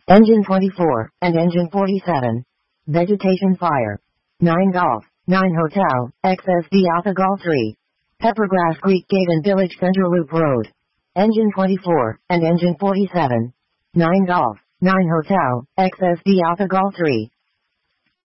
Engine 24, and Engine 47. Vegetation Fire. 9 Golf, 9 Hotel, XSD Alpha Golf 3. Peppergrass Creek Gate and Village Center Loop Road. Engine 24, and Engine 47. 9 Golf, 9 Hotel, XSD Alpha Golf 3.